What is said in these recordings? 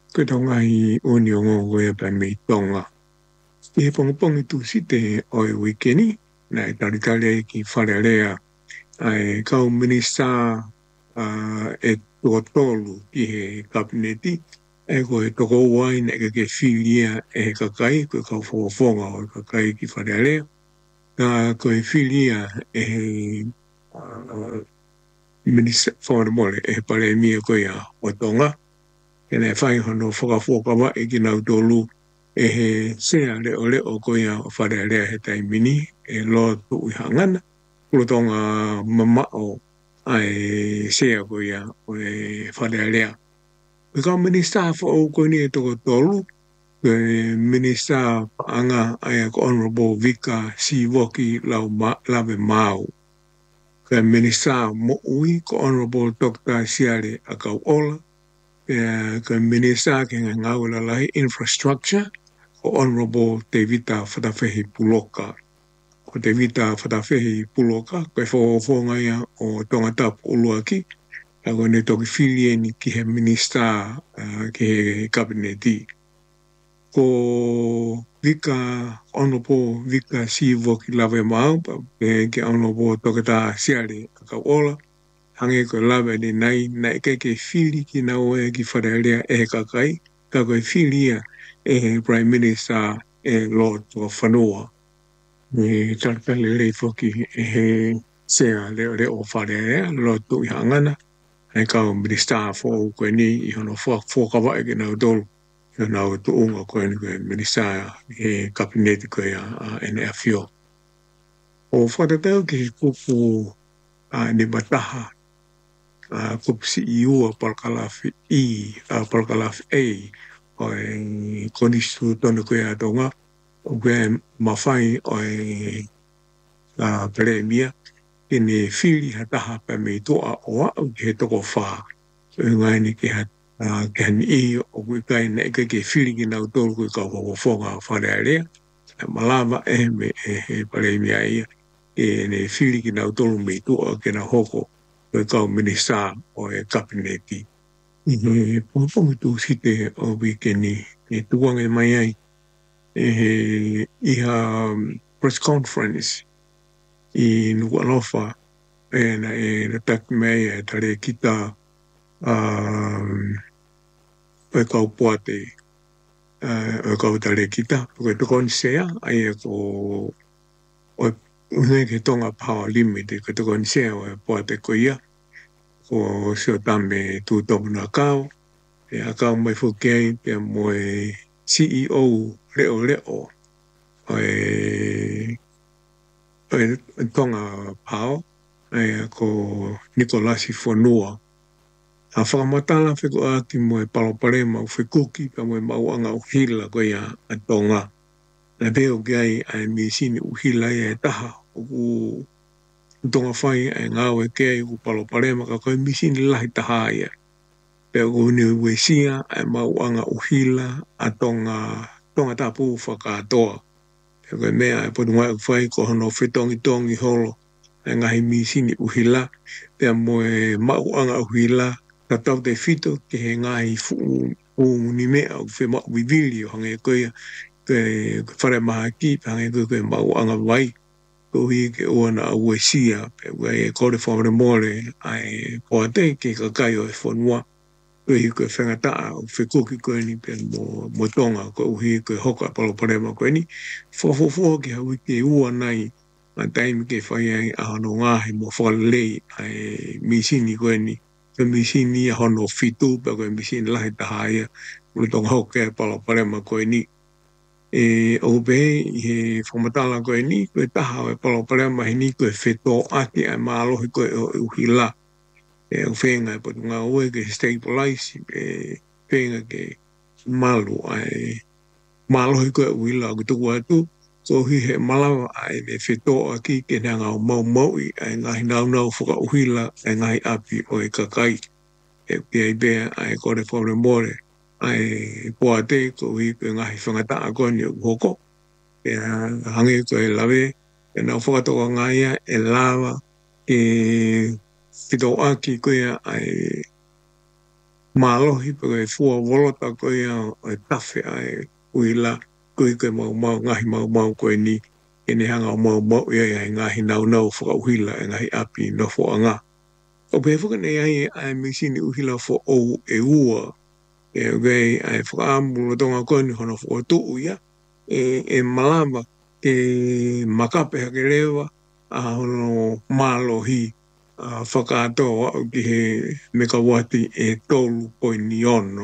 Koe tonga i uni o ngō goe pa me tonga. I he pongi tu site o e wikeni, na e taritale ki whare rea ai kau minista e tō tōlu ki he kabineti, e ko he toko wai na ke whilia e he kakai, koe kau whonga o kakai ki whare rea, ka koe whilia e he minista whare mole e he pare mia koe a o tonga, kena e whai hono whakawhokawa e ki nau tōlu e he sea leo koe a whare rea he taimini e lo tu i hangana, kuro tonga mamao ai sea koe a o e whare rea. Koe ka minista whao koe ni e toko tōlu, koe minista anga ai a ko Honorable Vika Sivoki lawe mau. Koe minista mo ui ko Honorable Dr. Siare Akau Ola, koe minista ke ngau lalai infrastructure ko Honorable Davita Whatawhehi Puloka. Ko Davita Whatawhehi Puloka, koe whonga ia o tongatapu uluaki, a koe ne toki whilie ni ki he minista ki he kabineti. Ko Honorable Vika Sivoki lawe mau, ke Honorable Dr. Siare Akau Ola, hange koe lawe ni nai ke whili ki nau e ki wharearea e he kakai, ka koe whilia e he Prime Minister e Lord o Whanua. Me tarpele rei whoki e he sea leo o wharearea, Lord tu i hangana, e kau Minister fo koe ni i hono whakawa e ki nau tolu, i nau tu unga koe ni koe Minister e kabineti koe a NFO. O whatatau ki kupu ni mataha, kupu CEO a Palkalafi Palkalafi A, o e konistu tonu koe a tonga, o koe mawhai o e Peremia, kene whiri hataha pa me toa oa au ki he toko whaa. So ngai ni ke han I o koe kai na eke ke whiri ki nau tolu koe kau whonga whare area, malawa e me e Peremia ia, e ne whiri ki nau tolu me toa ke na hoko, koe kau minista o e kabineti. I he pongi tu site o wikeni, e tuange mai ai, i ha press conference i Nuku'alofa e na taki mai e tare kita o kau poate o kau tare kita koe toko ni sea ai e ko o unai ke tonga power limit koe toko ni sea o poate ko ia ko seo tame tu topu na kau e a kau mai whukei pe mo e CEO leo o tonga pao e ko Nikolasi Fonua. A whakamatala whiko aki mo e Paloparema o whikuki pa mo e mauanga uhila koe a tonga. Na peo gai a misini uhila e taha o ku tonga whai e ngāwe kei u Paloparema ka koe misini lahi taha ia. Peo ku ni uesia e mauanga uhila a tonga tapu whakatoa. Koe mea e potu ngai whai ko hono whetongi holo e ngahi misini uhila pea mo e mauanga uhila ka tau te whito ke he ngahi fu ni mea o whe mau wivili o hange koe whare maha ki hange koe mauanga wai ko hi ke oana a uesia pe wai e kore whamare more ai poate ke kakai o e whanua koe hi koe whangataa o whekuki koe ni pe mo tonga koe uhi koe hoka Paloparema koe ni whawhawhawa ke hawi ke ua nai a taimi ke whai ai a hono ngahi mo whakalei ai misini koe ni koe misini a hono fitu pa koe misini lahi taha ia ule tonga hoka e Paloparema koe ni e o be he whamatala koe ni koe taha o e Paloparema he ni koe wheto ati ai maalohi koe o uhila e o whenga e potu ngā ue ke stabilize e whenga ke malu ai maalohi koe uhila o tuku atu so hi he malawa ai me whetoa ki ke nā ngau mau I ai ngahi nau whaka uhila ai ngahi api o e kakai e pia I bea ai kore whaure more ai poate ko hi ke ngahi whangataa koe ni o hoko e hange koe lawe e nau whakatoka ngaia e lawa e whito aki koe ai Malohi pe koe fua volota koe e tawhi ai uila koe koe ngahi mau koe ni e ne hanga mau ia ngahi nau whakauhila e ngahi api no fo anga. O pe fuka nei ai misini uhila fo ou e ua e gai ai whakaamu tonga koe ni hono fo tuu ia e malama ke makape hake rewa a hono malohi whakatoa au ki he mekawati e tolu koe ni ono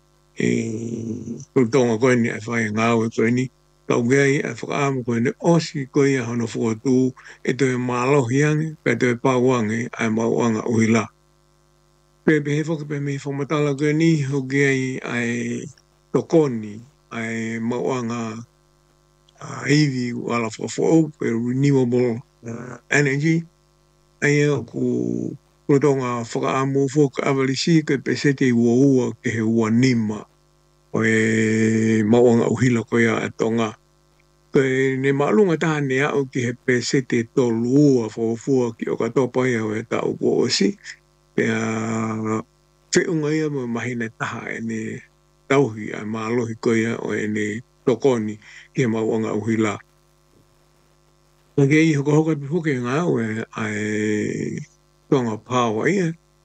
tonga koe ni ai whae ngāwe koe ni tau gai ai whakaamu koe ni osi koe ia hono whakatu e toi malohi ange pe toi pauange ai mauanga uhila pe he whaka pe me whamatala koe ni ho gai ai tokoni ai mauanga iwi wala whakafo pe renewable energy ai ku tonga whakaamu whoka awalisi ke pe sete ua ke he ua nima o e mauanga uhila koe a tonga. Pe ne maalunga taha ne au ki he pe sete tolu ua whakafua ki o katopa ia o e tau po osi. Pe a whiunga ia mo mahina taha e ne tauhi a maalohi koe ia o e ne tokoni ki he mauanga uhila. Nge i hoka pihuke ngā ue ai tonga pāwa ia.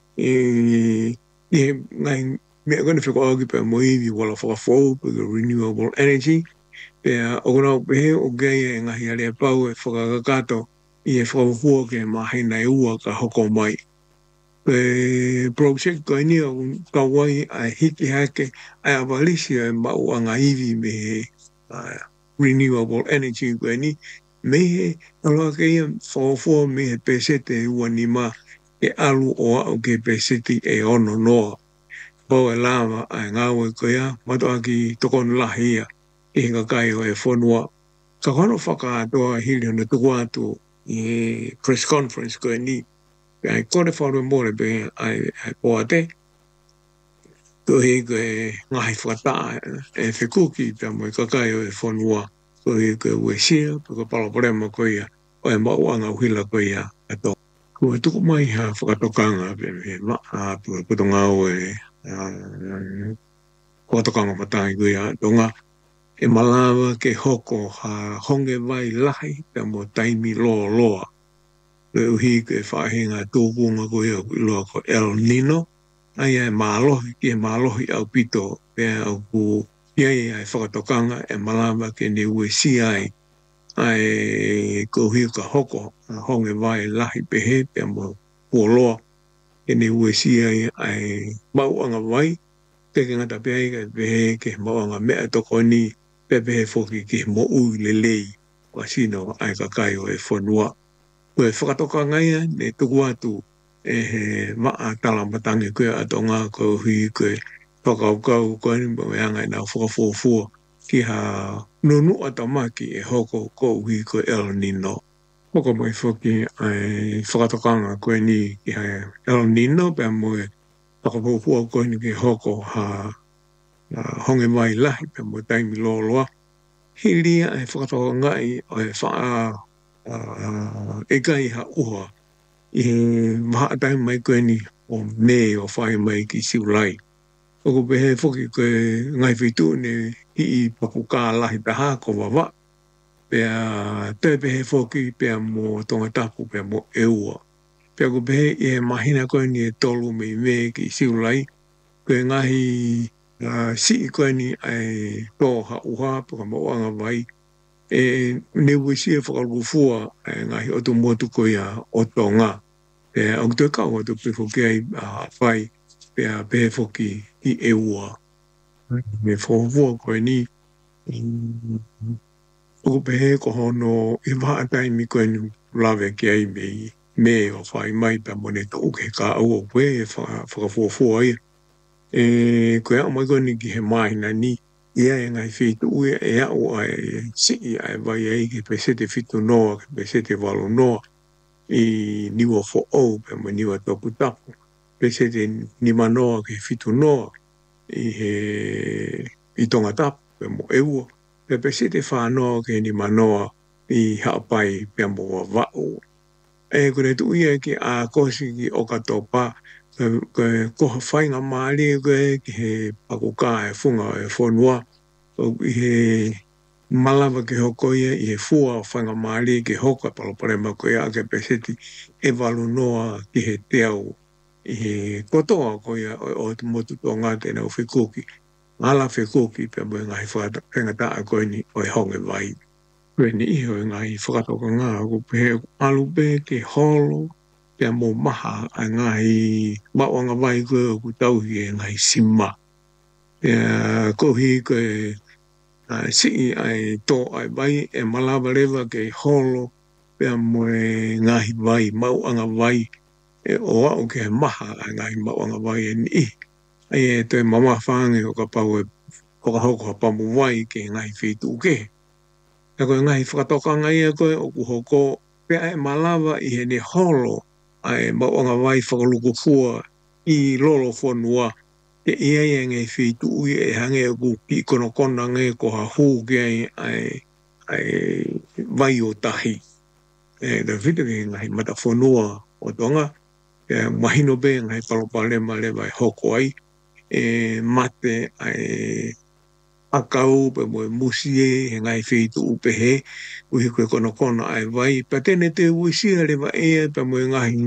I ngai mea kone whiko auki pe moiwi wala whakafou pe renewable energy. Pe o kona pehe o gai e ngahi alea pau e whakakakato i e whakafua ke mahina e ua ka hoko mai. Pe project koe ni o kawai ai hiki hake ai awalisi e mau anga iwi me renewable energy koe ni. Me he aloha ke ia whakafua me he pesete ua ni ma e alu o au ke pesete e ono noa. Pau e lama ai ngāwe ko ia mato aki tokonu lahi ia i hinga kai o e whonua. Ka kono whakaatoa hili hona tuku atu i press conference ko e ni. Ai kore whaurua mōre pe ai poate. Ko he ko e ngahi whakataa e whikuki pia mo i kakai o e whonua. Ko he ko e uesia, ko palaporema ko ia o e mauanga uhila ko ia ato. Ko e tuku mai ha whakatokanga pe me maa puto ngau e whakatokanga matai ko ia tonga e malawa ke hoko ha honge vai lahi pe mo taimi loa loa. Le uhi ke whahinga tūpunga ko ia loa ko El Nino. Ai e mālohi ki e mālohi au pito pe au ku iai ai whakatokanga e malawa ke ne uesi ai ko hui ka hoko honge vai lahi pehe pe mo puoloa e ne uesi ai mauanga vai te ke ngata pehe ke pehe ke mauanga mea toko ni pe pehe foki ke mo ui le lei wa sino ai ka kai o e whanua. Koe whakatokanga ia ne tuku atu e he maa talamatangi koe atonga ko hui koe whakaukau koe ni mo meanga i nā whakafuafua ki ha nunu atamaki e hoko ko hui ko El Nino. Hoko mai whoki ai whakatokanga koe ni ki ha El Nino pe mo e whakafuafua koe ni ki hoko ha honge mai lahi pe mo taimi loloa. Hilia e whakatokanga i o e wha e kai ha uha i he maha taimi mai koe ni o me o whai mai ki siulai. Oko pehe whoki koe ngai whitu ne i papuka lahi taha ko wawa. Pea te pehe whoki pea mo tonga tapu pea mo eua. Pea ko pehe i he mahina koe ni e tolu me ki siulai. Koe ngahi si koe ni ai tō ha uha puka mawanga vai. E ne wisi e whakarufua ngahi otu motu koe a o tonga. Pea au te kau atu pe whoki ai whai pea pehe whoki i eua. Me whakafua koe ni o pehe ko hono i waha taimi koe ni lawe ki ai me o whai mai pa mone tō ke ka au o koe e whakafuafua ia. E koe au mai koe ni ki he mahina ni ia e ngai whitu ue e au ai si ai vai ai ke pesete whitu noa, ke pesete walo noa i niwa fo au pe mo niwa topu tapu. Pesete ni manoa ke whitu noa i tonga tapu pe mo eua. Pe pesete whanoa ke ni manoa i hapai pe mo wa vau. E kore tu ia ki a kosi ki o katopa koha whainga maari koe ki he pakuka e whunga e whanua. I he malawa ke hoko ia i he fua o whainga maari ke hoka paloparema koe a ke peseti e walu noa ki he te au. I he kotoa koe ia o te motu tō ngā tēnā o whikoki. Ngāla whikoki pia mui ngahi whengata a koe ni o e honge vai. Koe ni iho e ngahi whakatoka ngā ko pehe alupe ke holo pia mō maha a ngahi mawanga vai koe o ku tauhi e ngahi sima. Pia kohi koe sii ai tō ai vai e malawa rewa ke holo pia mui ngahi vai, mawanga vai e o au ke maha a ngahi mawanga vai e ni ihi. Ai e te mama whange o ka pau e o ka hoko ha pamu vai ke ngahi whitu ke. E koe ngahi whakatoka ngai e koe o ku hoko pia e malawa i he ne holo ai mawanga vai whakaluku fua i lolo whanua ke ia e ngai whitu ui e hange e ku ki kono kona ngai ko ha hū ke ai vai o tahi. E da whitu ke ngahi mata whanua o tonga e mahino be ngai palopalema lewa e hoko ai e mate ai akau pe mo musie he ngai whitu upe he uhi koe kono kona ai vai pa tene te uisia lewa e pe mo ngahi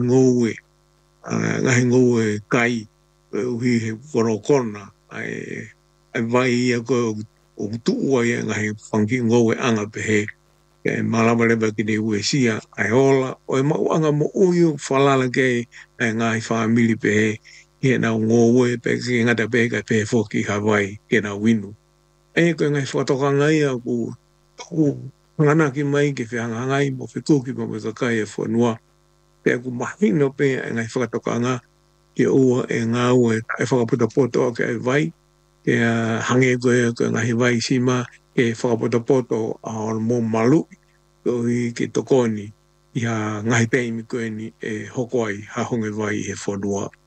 ngoue kai uhi he kono kona ai vai ia koe o tua ia ngahi whanki ngoue anga pe he ke malama lewa ki ne uisia ai ola o e mau anga mo uio whalala ke ai ngahi whamili pe he ke na ngoue pe ke ngata pe ka pe foki Hawaii ke na winu. E koe ngai whatoka ngai a ku ngana ki mai ke whianga ngai mo whituki mo me kakai e whanua. Pea ku mahino pe ngai whakatoka ngā ke ua e ngā ua e whakaputa poto ke ai vai. Ke hange koe ngahi vai sima ke whakaputa poto a ono mō malu. Kohi ke tokoni i ha ngahi peimi koe ni e hoko ai ha honge vai he whanua.